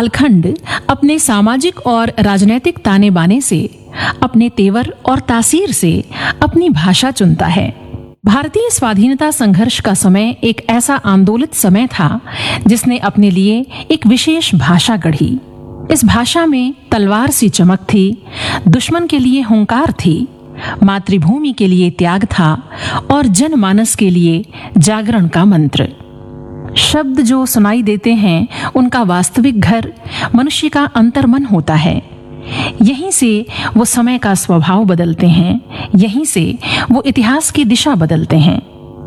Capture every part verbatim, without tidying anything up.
कालखंड अपने सामाजिक और राजनैतिक ताने बाने से, अपने तेवर और तासीर से अपनी भाषा चुनता है। भारतीय स्वाधीनता संघर्ष का समय एक ऐसा आंदोलित समय था जिसने अपने लिए एक विशेष भाषा गढ़ी। इस भाषा में तलवार सी चमक थी, दुश्मन के लिए हुंकार थी, मातृभूमि के लिए त्याग था और जनमानस के लिए जागरण का मंत्र। शब्द जो सुनाई देते हैं उनका वास्तविक घर मनुष्य का अंतर्मन होता है। यहीं से वो समय का स्वभाव बदलते हैं, यहीं से वो इतिहास की दिशा बदलते हैं।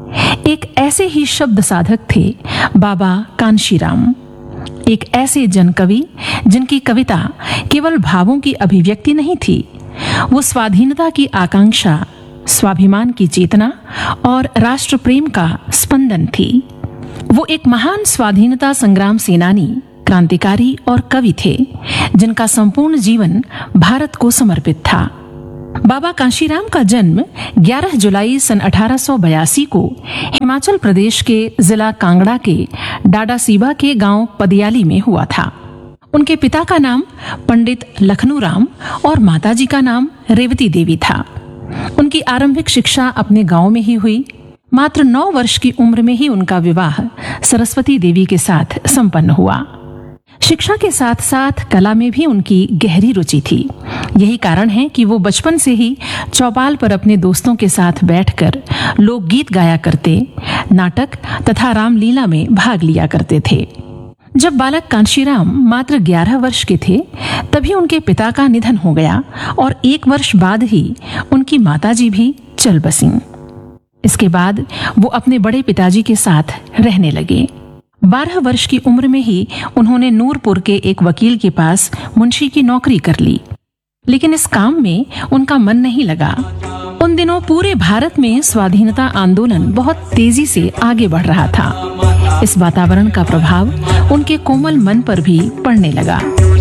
एक ऐसे ही शब्द साधक थे बाबा कांशीराम, एक ऐसे जनकवि जिनकी कविता केवल भावों की अभिव्यक्ति नहीं थी, वो स्वाधीनता की आकांक्षा, स्वाभिमान की चेतना और राष्ट्र प्रेम का स्पंदन थी। वो एक महान स्वाधीनता संग्राम सेनानी, क्रांतिकारी और कवि थे जिनका संपूर्ण जीवन भारत को समर्पित था। बाबा कांशीराम का जन्म ग्यारह जुलाई सन अठारह सौ बयासी को हिमाचल प्रदेश के जिला कांगड़ा के डाडासीबा के गांव पदियाली में हुआ था। उनके पिता का नाम पंडित लखनऊ राम और माताजी का नाम रेवती देवी था। उनकी आरंभिक शिक्षा अपने गांव में ही हुई। मात्र नौ वर्ष की उम्र में ही उनका विवाह सरस्वती देवी के साथ संपन्न हुआ। शिक्षा के साथ साथ कला में भी उनकी गहरी रुचि थी। यही कारण है कि वो बचपन से ही चौपाल पर अपने दोस्तों के साथ बैठकर लोकगीत गाया करते, नाटक तथा रामलीला में भाग लिया करते थे। जब बालक कांशीराम मात्र ग्यारह वर्ष के थे तभी उनके पिता का निधन हो गया और एक वर्ष बाद ही उनकी माताजी भी चल बसीं। इसके बाद वो अपने बड़े पिताजी के साथ रहने लगे। बारह वर्ष की उम्र में ही उन्होंने नूरपुर के एक वकील के पास मुंशी की नौकरी कर ली, लेकिन इस काम में उनका मन नहीं लगा। उन दिनों पूरे भारत में स्वाधीनता आंदोलन बहुत तेजी से आगे बढ़ रहा था। इस वातावरण का प्रभाव उनके कोमल मन पर भी पड़ने लगा।